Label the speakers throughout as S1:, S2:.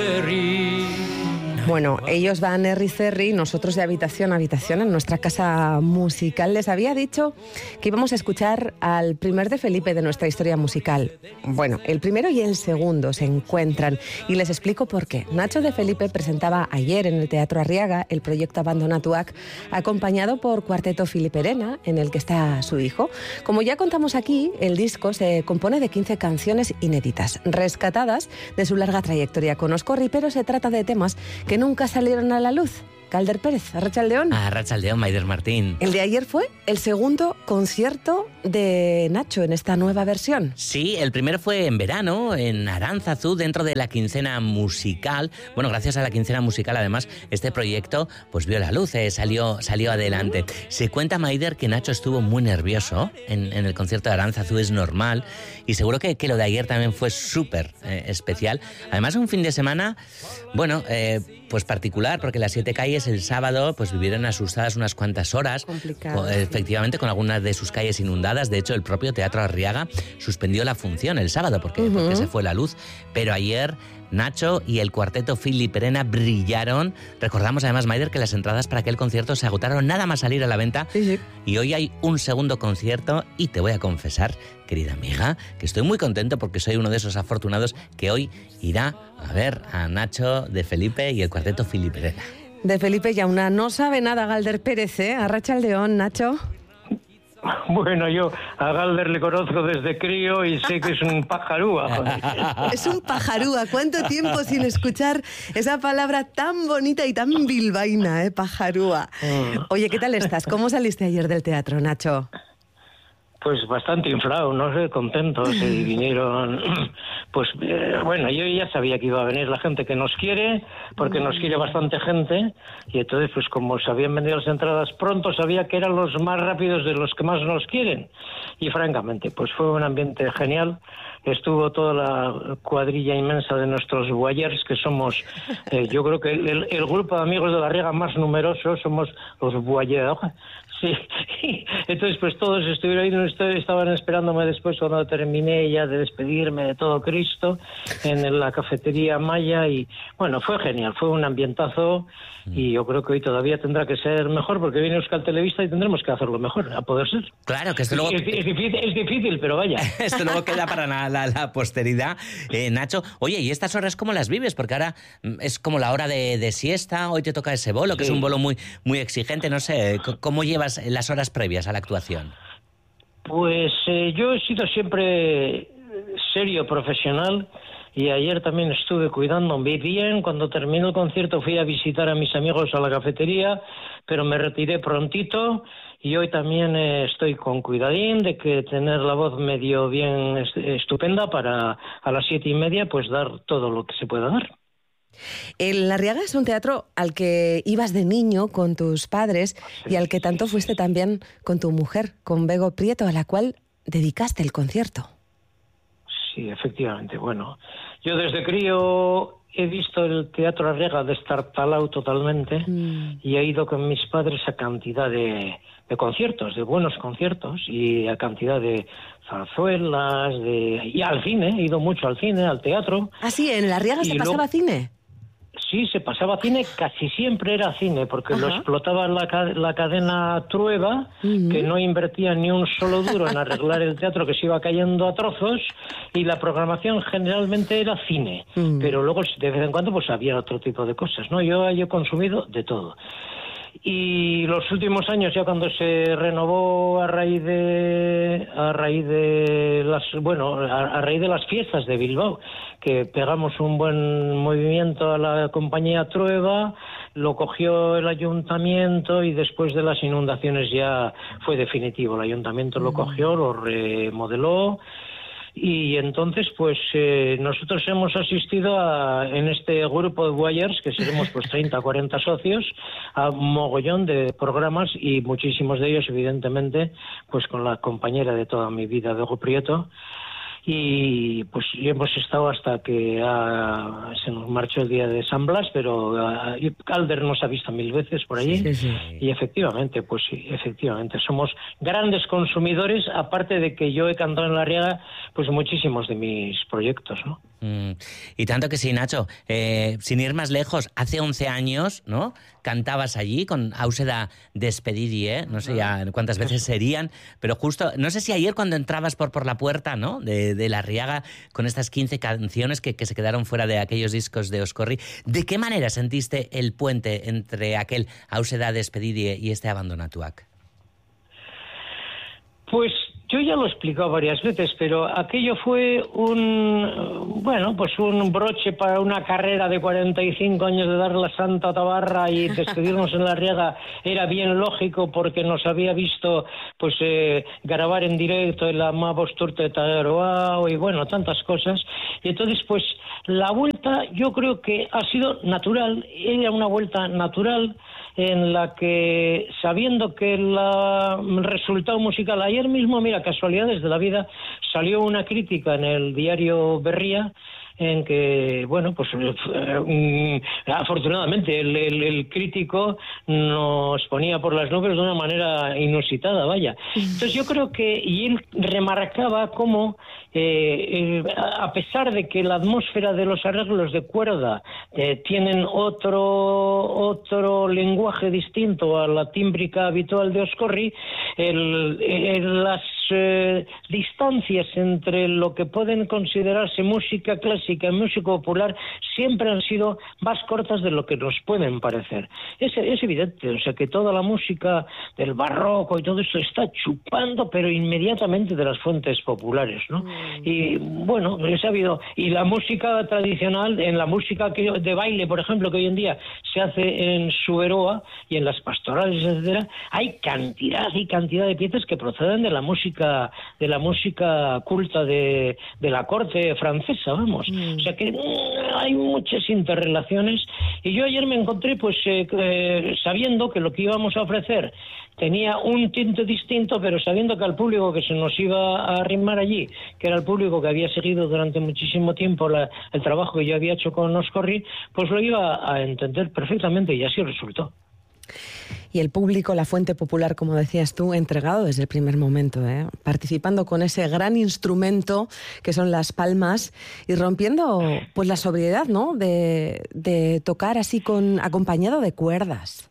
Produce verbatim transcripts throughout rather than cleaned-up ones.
S1: Bueno, ellos van Erri Zerri, nosotros de habitación a habitación en nuestra casa musical. Les había dicho que íbamos a escuchar al primer de Felipe de nuestra historia musical. Bueno, el primero y el segundo se encuentran y les explico por qué. Nacho de Felipe presentaba ayer en el Teatro Arriaga el proyecto Abandonatuak, acompañado por Cuarteto Filiperena, en el que está su hijo. Como ya contamos aquí, el disco se compone de quince canciones inéditas, rescatadas de su larga trayectoria con Oscorri, pero se trata de temas que nunca salieron a la luz. Calder Pérez, Arratsaldeon.
S2: Arratsaldeon, Maider Martín.
S1: El de ayer fue el segundo concierto de Nacho en esta nueva versión.
S2: Sí, el primero fue en verano, en Aránzazu, dentro de la quincena musical. Bueno, gracias a la quincena musical, además, este proyecto pues vio la luz, eh, salió, salió adelante. Se cuenta, Maider, que Nacho estuvo muy nervioso en, en el concierto de Aránzazu, es normal, y seguro que, que lo de ayer también fue súper eh, especial. Además, un fin de semana, bueno, eh, pues particular, porque las siete calles el sábado pues vivieron asustadas unas cuantas horas.
S1: Complicado.
S2: Efectivamente, con algunas de sus calles inundadas. De hecho, el propio Teatro Arriaga suspendió la función el sábado porque, uh-huh. porque se fue la luz. Pero ayer Nacho y el Cuarteto Filiperena brillaron. Recordamos además, Maider, que las entradas para aquel concierto se agotaron nada más salir a la venta.
S1: Sí, sí.
S2: Y hoy hay un segundo concierto y te voy a confesar, querida amiga, que estoy muy contento porque soy uno de esos afortunados que hoy irá a ver a Nacho de Felipe y el Cuarteto Filiperena.
S1: De Felipe Llauna no sabe nada Galder Pérez, ¿eh? Arratsaldeon, Nacho.
S3: Bueno, yo a Galder le conozco desde crío y sé que es un pajarúa.
S1: Es un pajarúa. ¿Cuánto tiempo sin escuchar esa palabra tan bonita y tan bilbaína, eh? Pajarúa. Oye, ¿qué tal estás? ¿Cómo saliste ayer del teatro, Nacho?
S3: Pues bastante inflado, no sé, contentos, y vinieron, pues eh, bueno, yo ya sabía que iba a venir la gente que nos quiere, porque nos quiere bastante gente, y entonces pues como se habían vendido las entradas pronto, sabía que eran los más rápidos de los que más nos quieren, y francamente, pues fue un ambiente genial. Estuvo toda la cuadrilla inmensa de nuestros Boyers, que somos, eh, yo creo que el, el grupo de amigos de la Riega más numeroso, somos los Boyers. Sí, entonces pues todos estuvieron ahí, estaban esperándome después cuando terminé ya de despedirme de todo Cristo en la cafetería Maya, y bueno, fue genial, fue un ambientazo, y yo creo que hoy todavía tendrá que ser mejor porque viene Euskal Televista y tendremos que hacerlo mejor, a poder ser.
S2: Claro, que esto luego...
S3: Es, es, difícil, es difícil, pero vaya.
S2: Esto luego queda para la, la, la posteridad. Eh, Nacho, oye, ¿y estas horas cómo las vives? Porque ahora es como la hora de, de siesta, hoy te toca ese bolo, que sí. Es un bolo muy, muy exigente, no sé, ¿cómo llevas las horas previas a la actuación?
S3: Pues eh, yo he sido siempre serio, profesional, y ayer también estuve cuidándome bien. Cuando terminó el concierto fui a visitar a mis amigos a la cafetería, pero me retiré prontito, y hoy también eh, estoy con cuidadín de que tener la voz medio bien est- estupenda para a las siete y media pues dar todo lo que se pueda dar.
S1: El Arriaga es un teatro al que ibas de niño con tus padres, sí, y al que tanto fuiste también con tu mujer, con Bego Prieto, a la cual dedicaste el concierto.
S3: Sí, efectivamente. Bueno, yo desde crío he visto el Teatro Arriaga destartalado totalmente, mm. y he ido con mis padres a cantidad de, de conciertos, de buenos conciertos, y a cantidad de zarzuelas, de, y al cine, he ido mucho al cine, al teatro.
S1: ¿Ah, sí? ¿En el Arriaga se pasaba
S3: luego,
S1: cine?
S3: Sí, se pasaba cine, casi siempre era cine, porque Ajá. lo explotaba la, la cadena Trueba, uh-huh. que no invertía ni un solo duro en arreglar el teatro, que se iba cayendo a trozos, y la programación generalmente era cine, uh-huh. pero luego de vez en cuando pues había otro tipo de cosas, ¿no? Yo he consumido de todo. Y los últimos años, ya cuando se renovó a raíz de a raíz de las bueno a, a raíz de las fiestas de Bilbao, que pegamos un buen movimiento a la compañía Trueba, lo cogió el ayuntamiento, y después de las inundaciones ya fue definitivo. El ayuntamiento lo cogió, lo remodeló. Y entonces, pues eh, nosotros hemos asistido a, en este grupo de Boyers, que seremos pues treinta o cuarenta socios, a un mogollón de programas, y muchísimos de ellos, evidentemente, pues con la compañera de toda mi vida, Bego Prieto. Y pues hemos estado hasta que ah, se nos marchó el día de San Blas, pero ah, Calder nos ha visto mil veces por allí, sí, sí. Y efectivamente, pues sí, efectivamente, somos grandes consumidores, aparte de que yo he cantado en la Arriaga pues muchísimos de mis proyectos, ¿no?
S2: Mm. Y tanto que sí, Nacho, eh, sin ir más lejos, hace once años, ¿no?, cantabas allí con Àuseda Despedidie, no sé ya cuántas veces serían, pero justo, no sé si ayer cuando entrabas por, por la puerta, ¿no?, de, de La Riaga, con estas quince canciones que, que se quedaron fuera de aquellos discos de Oscorri, ¿de qué manera sentiste el puente entre aquel Àuseda Despedidie y este Abandonatuak?
S3: Pues yo ya lo he explicado varias veces, pero aquello fue un, bueno, pues un broche para una carrera de cuarenta y cinco años de dar la Santa Tabarra y despedirnos en La Riaga. Era bien lógico porque nos había visto pues eh, grabar en directo en la Mavos Turte de Tageroao y bueno, tantas cosas. Y entonces pues la vuelta yo creo que ha sido natural, era una vuelta natural en la que, sabiendo que el resultado musical, ayer mismo, mira, casualidades de la vida, salió una crítica en el diario Berria en que, bueno, pues um, afortunadamente el, el, el crítico nos ponía por las nubes de una manera inusitada, vaya. Entonces yo creo que, y él remarcaba cómo, eh, eh, a pesar de que la atmósfera de los arreglos de cuerda eh, tienen otro, otro lenguaje distinto a la tímbrica habitual de Oscorri, el, el, las eh, distancias entre lo que pueden considerarse música clásica y música popular siempre han sido más cortas de lo que nos pueden parecer. Es, es evidente, o sea, que toda la música del barroco y todo esto está chupando, pero inmediatamente de las fuentes populares, ¿no? Mm. Y bueno, he sabido, y la música tradicional, en la música que, de baile, por ejemplo, que hoy en día se hace en Suberoa y en las pastorales, etcétera, hay cantidad y cantidad de piezas que proceden de la música, de la música culta de, de la corte francesa, vamos. Mm. O sea que mmm, hay muchas interrelaciones, y yo ayer me encontré pues eh, eh, sabiendo que lo que íbamos a ofrecer tenía un tinte distinto, pero sabiendo que al público que se nos iba a arrimar allí, que era el público que había seguido durante muchísimo tiempo la, el trabajo que yo había hecho con Oscorri, pues lo iba a entender perfectamente, y así resultó.
S1: Y el público, la fuente popular, como decías tú, entregado desde el primer momento, ¿eh? Participando con ese gran instrumento que son las palmas y rompiendo pues la sobriedad, ¿no?, de, de tocar así con acompañado de cuerdas.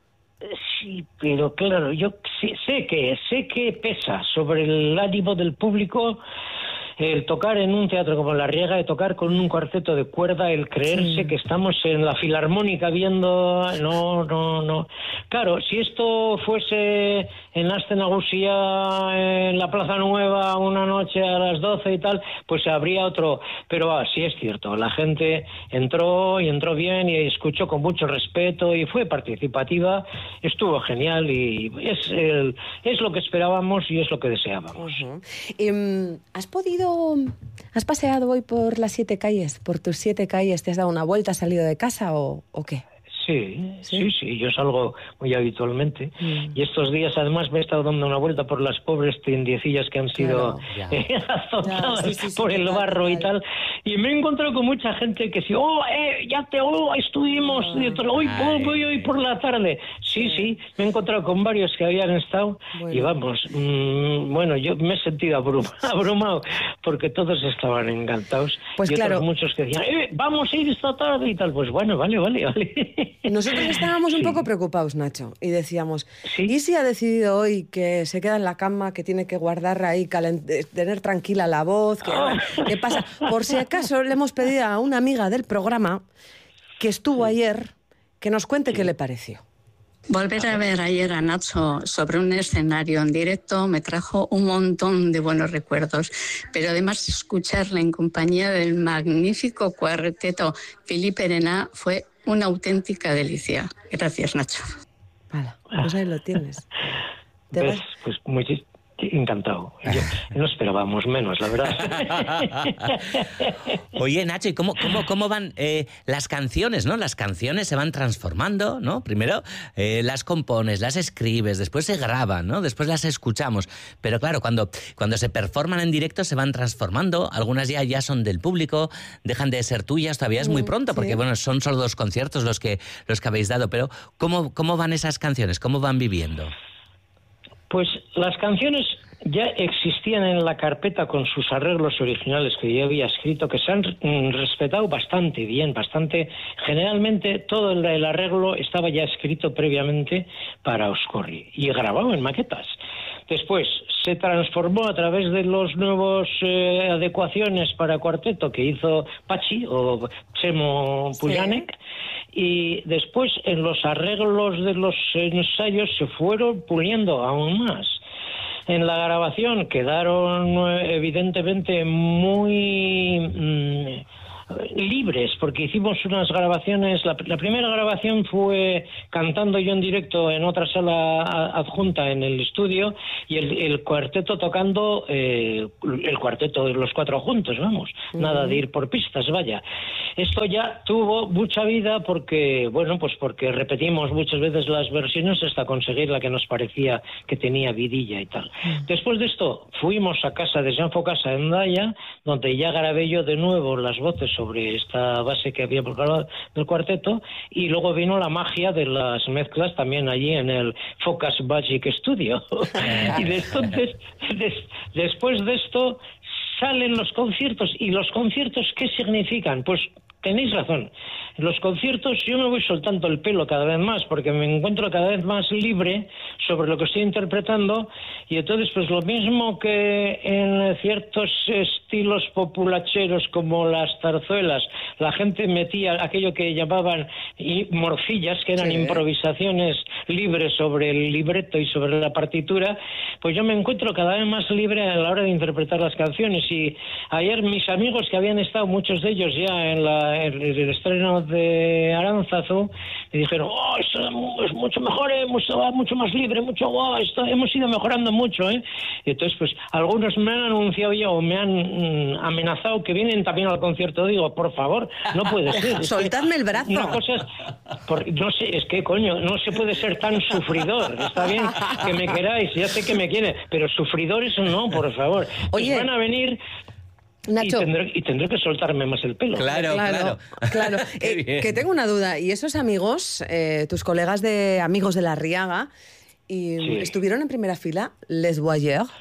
S3: Sí, pero claro, yo sé, sé que sé que pesa sobre el ánimo del público el tocar en un teatro como La Riaga, de tocar con un cuarteto de cuerda, el creerse sí. que estamos en la Filarmónica viendo... No, no, no. Claro, si esto fuese en Asten Nagusia, en la Plaza Nueva, una noche a las doce y tal, pues habría otro... Pero ah, sí es cierto, la gente entró y entró bien y escuchó con mucho respeto y fue participativa, estuvo genial y es, el, es lo que esperábamos y es lo que deseábamos.
S1: Uh-huh. um, ¿Has podido ¿Has paseado hoy por las siete calles? ¿Por tus siete calles? ¿Te has dado una vuelta, has salido de casa o, o qué?
S3: Sí, sí, sí, sí, yo salgo muy habitualmente. Mm. Y estos días además me he estado dando una vuelta por las pobres tiendecillas que han sido claro, eh, azotadas sí, sí, sí, por sí, el barro claro. y tal. Y me he encontrado con mucha gente que sí, oh, eh, ya te, oh, estuvimos, oh, hoy, hoy, hoy, hoy por la tarde. Sí, sí, sí, me he encontrado con varios que habían estado bueno. y vamos, mmm, bueno, yo me he sentido abrumado, abrumado porque todos estaban encantados.
S1: Pues
S3: y
S1: claro.
S3: otros muchos que decían, eh, vamos a ir esta tarde y tal. Pues bueno, vale, vale, vale.
S1: Nosotros estábamos un sí. poco preocupados, Nacho, y decíamos, ¿Sí? ¿y si ha decidido hoy que se queda en la cama, que tiene que guardar ahí, calent- tener tranquila la voz? Que, oh. ¿Qué pasa? Por si acaso le hemos pedido a una amiga del programa que estuvo sí. ayer que nos cuente sí. qué le pareció.
S4: Volver a ver ayer a Nacho sobre un escenario en directo me trajo un montón de buenos recuerdos, pero además escucharle en compañía del magnífico cuarteto Philippe Erenat fue una auténtica delicia. Gracias, Nacho.
S1: Vale, pues ahí lo tienes.
S3: ¿Te ¿Ves? Pues muy encantado. Yo, no esperábamos menos, la verdad.
S2: Oye, Nacho, ¿y cómo, cómo, cómo van eh, las canciones, no? Las canciones se van transformando, ¿no? Primero eh, las compones, las escribes, después se graban, ¿no? Después las escuchamos. Pero claro, cuando, cuando se performan en directo se van transformando. Algunas ya, ya son del público, dejan de ser tuyas. Todavía es muy pronto, porque sí. bueno, son solo dos conciertos los que, los que habéis dado. Pero ¿cómo, cómo van esas canciones? ¿Cómo van viviendo?
S3: Pues las canciones ya existían en la carpeta con sus arreglos originales que yo había escrito, que se han mm, respetado bastante bien, bastante. Generalmente todo el, el arreglo estaba ya escrito previamente para Oscorri y grabado en maquetas. Después se transformó a través de los nuevos eh, adecuaciones para cuarteto que hizo Pachi o Chemo Pujanek, sí. Y después en los arreglos de los ensayos se fueron puliendo aún más. En la grabación quedaron evidentemente muy mmm, libres, porque hicimos unas grabaciones. La, la primera grabación fue cantando yo en directo en otra sala adjunta en el estudio, y el, el cuarteto tocando eh, el cuarteto de los cuatro juntos, vamos, uh-huh. Nada de ir por pistas, vaya. Esto ya tuvo mucha vida porque, bueno, pues porque repetimos muchas veces las versiones hasta conseguir la que nos parecía que tenía vidilla y tal. Uh-huh. Después de esto fuimos a casa de Jean Focasa en Daya, donde ya grabé yo de nuevo las voces sobre esta base que habíamos grabado del cuarteto, y luego vino la magia de las mezclas también allí en el Focus Magic Studio. Y de esto, des, des, después de esto salen los conciertos. ¿Y los conciertos qué significan? Pues tenéis razón. En los conciertos yo me voy soltando el pelo cada vez más, porque me encuentro cada vez más libre sobre lo que estoy interpretando, y entonces pues lo mismo que en ciertos estilos populacheros como las zarzuelas la gente metía aquello que llamaban morcillas, que eran sí. improvisaciones libres sobre el libreto y sobre la partitura, pues yo me encuentro cada vez más libre a la hora de interpretar las canciones. Y ayer mis amigos que habían estado, muchos de ellos ya en la El, el estreno de Aránzazu, me dijeron, oh, esto es mucho mejor, hemos estado mucho más libre, mucho, oh, esto, hemos ido mejorando mucho, ¿eh? Y entonces, pues, algunos me han anunciado ya o me han mm, amenazado que vienen también al concierto. Digo, por favor, no puede ser.
S1: Soltadme el brazo.
S3: Una cosa es, por, no sé, es que, coño, no se puede ser tan sufridor. Está bien que me queráis, ya sé que me quieren, pero sufridores no, por favor. Oye, pues van a venir...
S1: Nacho.
S3: Y tendré, y tendré que soltarme más el pelo.
S2: Claro, claro.
S1: claro. eh, que tengo una duda. ¿Y esos amigos, eh, tus colegas de Amigos de la Riaga, y sí. estuvieron en primera fila, Les Voyeurs?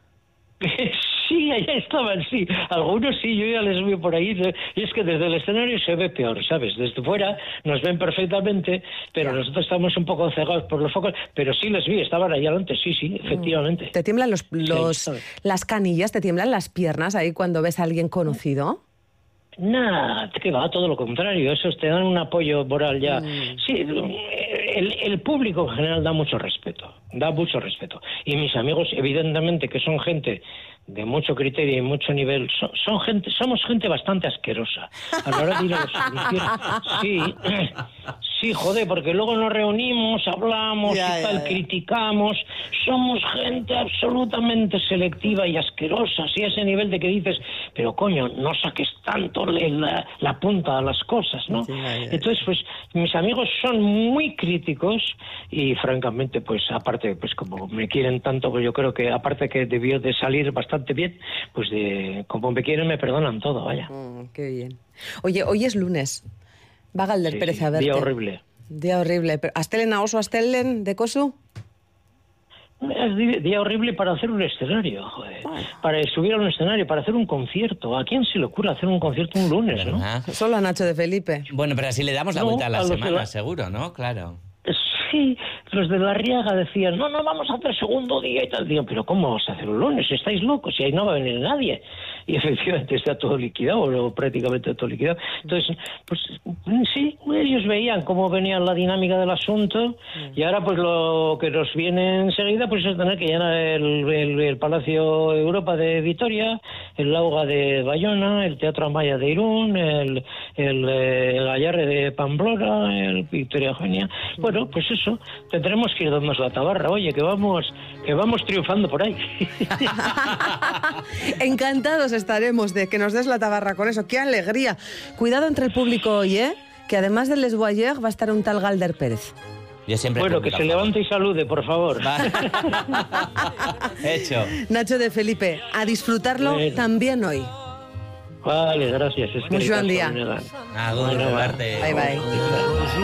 S3: Sí, allá estaban, sí. Algunos sí, yo ya les vi por ahí. Y es que desde el escenario se ve peor, ¿sabes? Desde fuera nos ven perfectamente, pero nosotros estamos un poco cegados por los focos. Pero sí les vi, estaban ahí adelante, sí, sí, efectivamente.
S1: ¿Te tiemblan los, los sí, las canillas, te tiemblan las piernas ahí cuando ves a alguien conocido?
S3: Nada, que va, todo lo contrario. Esos te dan un apoyo moral ya. Mm. Sí, el, el público en general da mucho respeto, da mucho respeto. Y mis amigos, evidentemente, que son gente de mucho criterio y mucho nivel, son, son gente, somos gente bastante asquerosa a la hora de ir a los conciertos. Sí, sí, joder, porque luego nos reunimos, hablamos ya, y tal, ya, ya. criticamos. Somos gente absolutamente selectiva y asquerosa, así a ese nivel de que dices, pero coño, no saques tanto la, la punta a las cosas, ¿no? Sí, ya, ya. Entonces, pues, mis amigos son muy críticos y, francamente, pues, aparte, pues, como me quieren tanto, pues yo creo que, aparte que debió de salir bastante bien, pues, de como me quieren, me perdonan todo, vaya.
S1: Mm, qué bien. Oye, hoy es lunes. Va Galder
S3: sí,
S1: Pérez
S3: sí,
S1: a verte.
S3: Día horrible.
S1: Día horrible. ¿Astelen a oso astelen de Kosu?
S3: Es día horrible para hacer un escenario, joder. Ay. Para subir a un escenario, para hacer un concierto. ¿A quién se le ocurre hacer un concierto un lunes, no?
S1: Solo a Nacho de Felipe.
S2: Bueno, pero así le damos la
S3: no,
S2: vuelta a la
S3: a
S2: semana,
S3: la...
S2: seguro, ¿no? Claro.
S3: Sí, los de la Riaga decían, no, no, vamos a hacer segundo día y tal. Digo, pero ¿cómo vamos a hacer un lunes? ¿Estáis locos? Y ahí no va a venir nadie. Y efectivamente está todo liquidado, o prácticamente todo liquidado. Entonces, pues sí, ellos veían cómo venía la dinámica del asunto, y ahora pues lo que nos viene enseguida pues es tener que llenar el, el, el Palacio Europa de Vitoria, el Lauga de Bayona, el Teatro Amaya de Irún, el, el, el Gallarre de Pamplona, el Victoria Eugenia. Bueno, pues eso, tendremos que ir dándonos la tabarra, oye, que vamos, que vamos triunfando por ahí.
S1: Encantados estaremos de que nos des la tabarra con eso. ¡Qué alegría! Cuidado entre el público hoy, ¿eh? Que además de Les Voyeurs va a estar un tal Galder Pérez.
S2: Yo siempre
S3: bueno, que se levante y salude, por favor.
S2: Hecho.
S1: Nacho de Felipe, a disfrutarlo bueno. también hoy.
S3: Vale, gracias. Es
S1: Muy buen día.
S2: Agur,
S1: bye, bye.